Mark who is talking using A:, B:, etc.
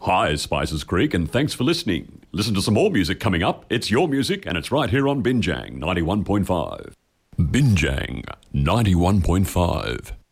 A: Hi, Spices Creek, and thanks for listening. Listen to some more music coming up. It's your music, and it's right here on Binjang 91.5. Binjang 91.5.